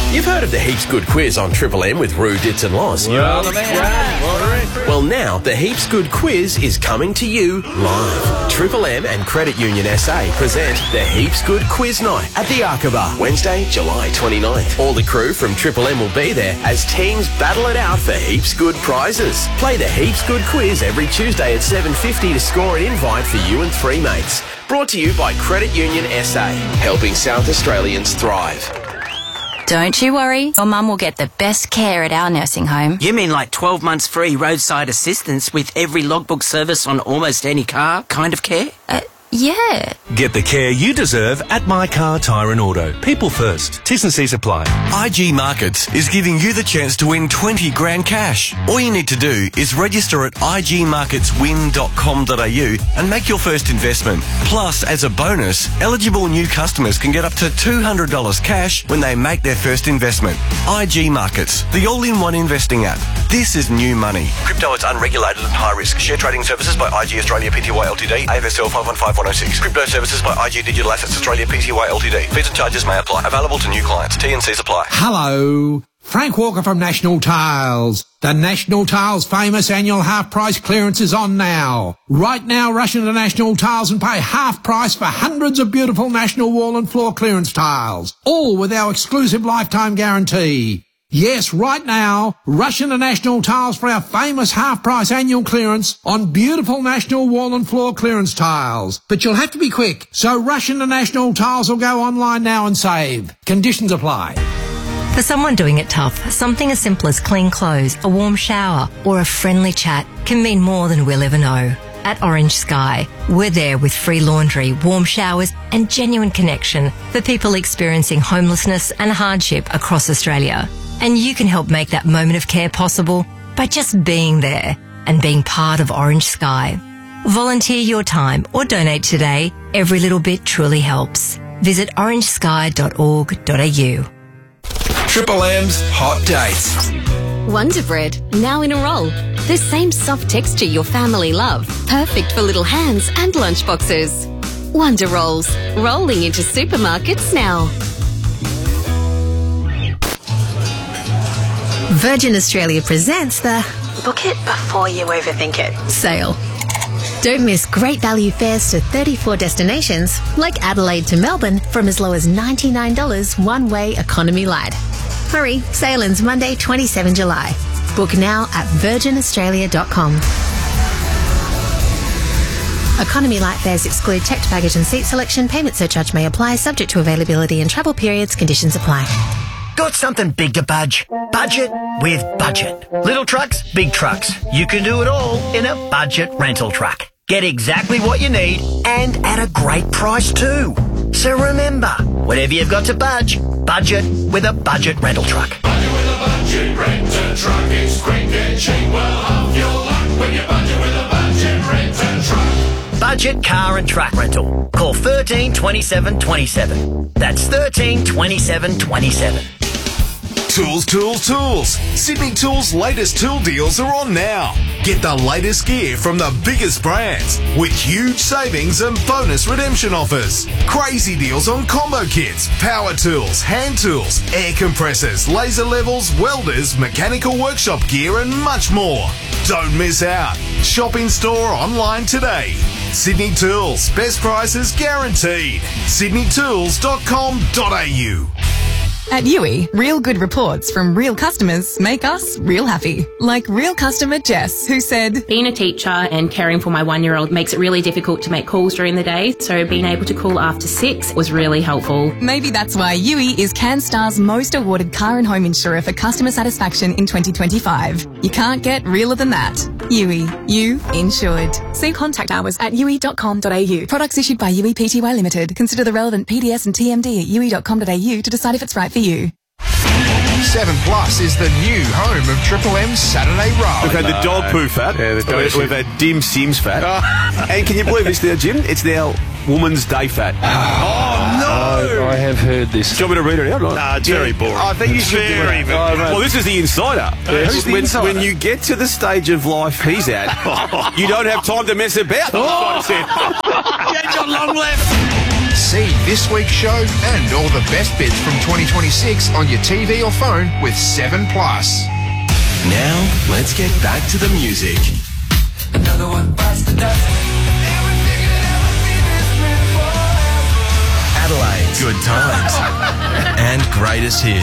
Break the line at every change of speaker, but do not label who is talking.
You've heard of the Heaps Good quiz on Triple M with Roo, Dits and Loz. Well, now the Heaps Good quiz is coming to you live. Triple M and Credit Union SA present the Heaps Good Quiz Night at the Arkaba, Wednesday, July 29th. All the crew from Triple M will be there as teams battle it out for Heaps Good prizes. Play the Heaps Good quiz every Tuesday at 7:50 to score an invite for you and three mates. Brought to you by Credit Union SA, helping South Australians thrive.
Don't you worry, your mum will get the best care at our nursing home.
You mean like 12 months free roadside assistance with every logbook service on almost any car kind of care?
Yeah.
Get the care you deserve at My Car Tyre and Auto. People first. T's and C's apply.
IG Markets is giving you the chance to win 20 grand cash. All you need to do is register at igmarketswin.com.au and make your first investment. Plus, as a bonus, eligible new customers can get up to $200 cash when they make their first investment. IG Markets, the all-in-one investing app. This is new money. Crypto is unregulated and high risk. Share trading services by IG Australia Pty Ltd, AFSL 515106. Crypto services by IG Digital Assets Australia Pty Ltd. Fees and charges may apply. Available to new clients. T&Cs apply.
Hello. Frank Walker from National Tiles. The National Tiles famous annual half price clearance is on now. Right now, rush into National Tiles and pay half price for hundreds of beautiful National wall and floor clearance tiles. All with our exclusive lifetime guarantee. Yes, right now, rush into National Tiles for our famous half-price annual clearance on beautiful National wall and floor clearance tiles. But you'll have to be quick, so rush into National Tiles or go online now and save. Conditions apply.
For someone doing it tough, something as simple as clean clothes, a warm shower, or a friendly chat can mean more than we'll ever know. At Orange Sky, we're there with free laundry, warm showers, and genuine connection for people experiencing homelessness and hardship across Australia. And you can help make that moment of care possible by just being there and being part of Orange Sky. Volunteer your time or donate today. Every little bit truly helps. Visit orangesky.org.au.
Triple M's Hot Dates.
Wonder Bread, now in a roll. The same soft texture your family love. Perfect for little hands and lunchboxes. Wonder Rolls, rolling into supermarkets now.
Virgin Australia presents the Book It Before You Overthink It sale. Don't miss great value fares to 34 destinations like Adelaide to Melbourne from as low as $99 one-way economy light. Hurry, sale ends Monday 27 July. Book now at virginaustralia.com. Economy light fares exclude checked baggage and seat selection. Payment surcharge may apply, subject to availability and travel periods. Conditions apply.
Got something big to budge? Budget with Budget. Little trucks, big trucks. You can do it all in a budget rental truck. Get exactly what you need and at a great price too. So remember, whatever you've got to budge, budget with a budget rental truck.
Budget with a budget rental truck. It's quick and cheap. Well, half your luck when you budget with a budget rental truck.
Budget car and truck rental. Call 13 27 27. That's 13 27 27.
Tools, tools, tools. Sydney Tools' latest tool deals are on now. Get the latest gear from the biggest brands with huge savings and bonus redemption offers. Crazy deals on combo kits, power tools, hand tools, air compressors, laser levels, welders, mechanical workshop gear and much more. Don't miss out. Shop in store or online today. Sydney Tools, best prices guaranteed. sydneytools.com.au.
At Yui, real good reports from real customers make us real happy. Like real customer Jess, who said,
being a teacher and caring for my 1-year-old makes it really difficult to make calls during the day, so being able to call after 6 was really helpful.
Maybe that's why Yui is CanStar's most awarded car and home insurer for customer satisfaction in 2025. You can't get realer than that. Yui, you insured. See contact hours at yui.com.au. Products issued by Yui Pty Limited. Consider the relevant PDS and TMD at yui.com.au to decide if it's right for you.
7 Plus is the new home of Triple M's Saturday Ride.
We've had the dog poo fat. Yeah, we've had Dim Sims fat. And can you believe this now, Jim? It's now Woman's Day fat.
Oh, no! I have heard this.
Do you want me to read it out?
Nah, it's very boring.
I think you should do it. Well, this is the insider. When you get to the stage of life he's at, you don't have time to mess about.
You ain't got long left.
See this week's show and all the best bits from 2026 on your TV or phone with 7 Plus.
Now, let's get back to the music.
Another one bites the dust.
Adelaide, good times. And greatest hits.